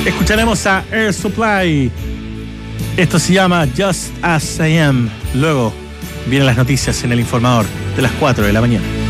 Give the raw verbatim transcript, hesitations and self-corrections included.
Escucharemos a Air Supply. Esto se llama Just As I Am. Luego vienen las noticias en El Informador de las cuatro de la mañana.